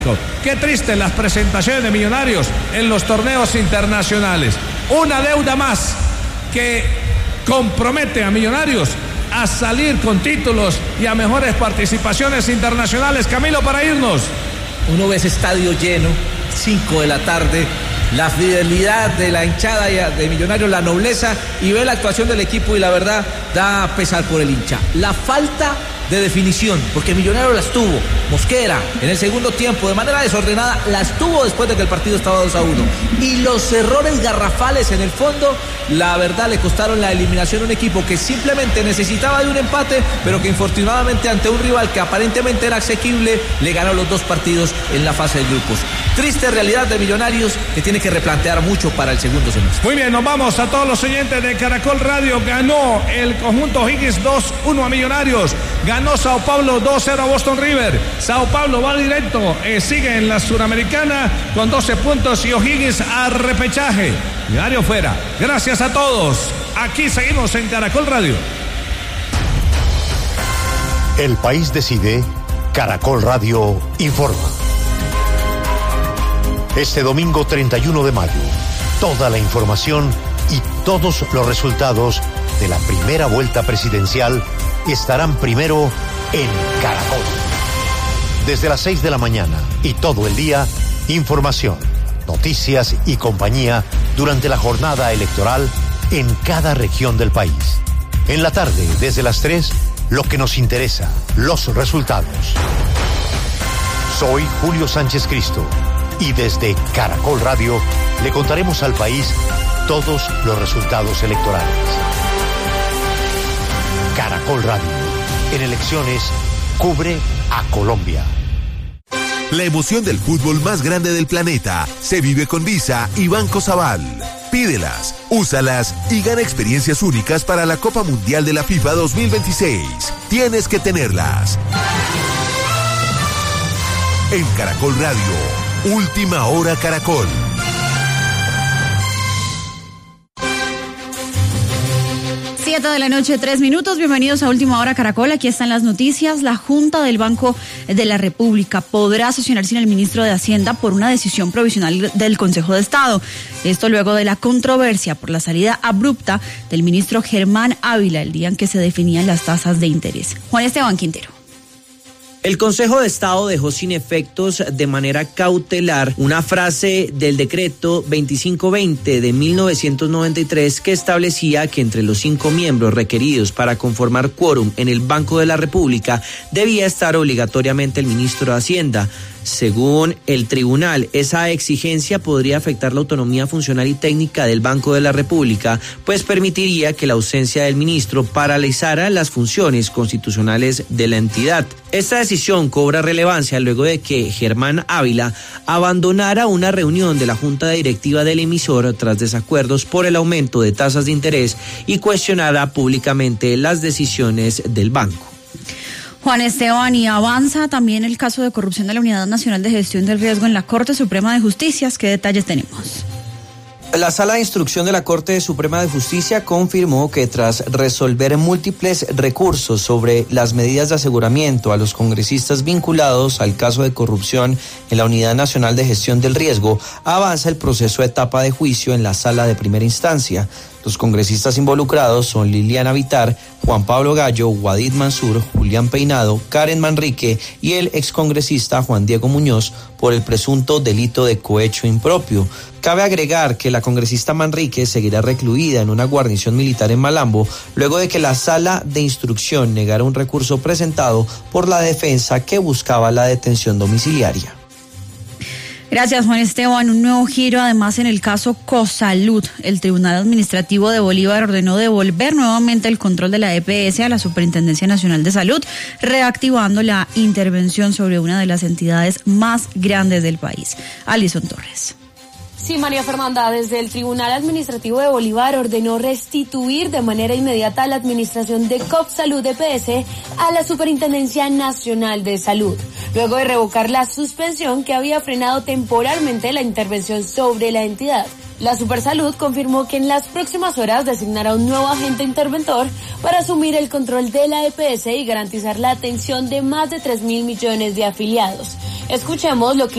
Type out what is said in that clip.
Qué triste las presentaciones de Millonarios en los torneos internacionales. Una deuda más que compromete a Millonarios a salir con títulos y a mejores participaciones internacionales. Camilo, para irnos. Uno ve ese estadio lleno, 5 de la tarde, la fidelidad de la hinchada de Millonarios, la nobleza, y ve la actuación del equipo y la verdad da pesar por el hincha. La falta de definición, porque Millonarios las tuvo. Mosquera en el segundo tiempo de manera desordenada las tuvo después de que el partido estaba 2-1, y los errores garrafales en el fondo, la verdad, le costaron la eliminación a un equipo que simplemente necesitaba de un empate, pero que infortunadamente ante un rival que aparentemente era asequible, le ganó los 2 partidos en la fase de grupos. Triste realidad de Millonarios, que tiene que replantear mucho para el segundo semestre. Muy bien, nos vamos a todos los oyentes de Caracol Radio. Ganó el conjunto Higgins 2-1 a Millonarios. Ganó Sao Paulo 2-0 a Boston River. Sao Paulo va directo, sigue en la Suramericana con 12 puntos y O'Higgins a repechaje. Millonario fuera. Gracias a todos. Aquí seguimos en Caracol Radio. El país decide. Caracol Radio informa. Este domingo 31 de mayo, toda la información y todos los resultados de la primera vuelta presidencial estarán primero en Caracol. Desde las 6 de la mañana y todo el día, información, noticias y compañía durante la jornada electoral en cada región del país. En la tarde, desde las 3, lo que nos interesa, los resultados. Soy Julio Sánchez Cristo y desde Caracol Radio le contaremos al país todos los resultados electorales. Caracol Radio, en elecciones, cubre a Colombia. La emoción del fútbol más grande del planeta se vive con Visa y Banco Sabal. Pídelas, úsalas y gana experiencias únicas para la Copa Mundial de la FIFA 2026. Tienes que tenerlas. En Caracol Radio, Última Hora Caracol. 7 de la noche, 3 minutos. Bienvenidos a Última Hora Caracol. Aquí están las noticias. La Junta del Banco de la República podrá sesionar sin el ministro de Hacienda por una decisión provisional del Consejo de Estado. Esto luego de la controversia por la salida abrupta del ministro Germán Ávila el día en que se definían las tasas de interés. Juan Esteban Quintero. El Consejo de Estado dejó sin efectos de manera cautelar una frase del decreto 2520 de 1993 que establecía que entre los 5 miembros requeridos para conformar quórum en el Banco de la República debía estar obligatoriamente el ministro de Hacienda. Según el tribunal, esa exigencia podría afectar la autonomía funcional y técnica del Banco de la República, pues permitiría que la ausencia del ministro paralizara las funciones constitucionales de la entidad. Esta decisión cobra relevancia luego de que Germán Ávila abandonara una reunión de la Junta Directiva del emisor tras desacuerdos por el aumento de tasas de interés y cuestionara públicamente las decisiones del banco. Juan Esteban, y avanza también el caso de corrupción de la Unidad Nacional de Gestión del Riesgo en la Corte Suprema de Justicia. ¿Qué detalles tenemos? La Sala de Instrucción de la Corte Suprema de Justicia confirmó que tras resolver múltiples recursos sobre las medidas de aseguramiento a los congresistas vinculados al caso de corrupción en la Unidad Nacional de Gestión del Riesgo, avanza el proceso de etapa de juicio en la Sala de Primera Instancia. Los congresistas involucrados son Liliana Vitar, Juan Pablo Gallo, Wadid Mansur, Julián Peinado, Karen Manrique y el excongresista Juan Diego Muñoz por el presunto delito de cohecho impropio. Cabe agregar que la congresista Manrique seguirá recluida en una guarnición militar en Malambo luego de que la Sala de Instrucción negara un recurso presentado por la defensa que buscaba la detención domiciliaria. Gracias, Juan Esteban. Un nuevo giro, además, en el caso Cosalud. El Tribunal Administrativo de Bolívar ordenó devolver nuevamente el control de la EPS a la Superintendencia Nacional de Salud, reactivando la intervención sobre una de las entidades más grandes del país. Alison Torres. Sí, María Fernanda, desde el Tribunal Administrativo de Bolívar ordenó restituir de manera inmediata la administración de Cosalud EPS a la Superintendencia Nacional de Salud, luego de revocar la suspensión que había frenado temporalmente la intervención sobre la entidad. La Supersalud confirmó que en las próximas horas designará un nuevo agente interventor para asumir el control de la EPS y garantizar la atención de más de 3.000 millones de afiliados. Escuchemos lo que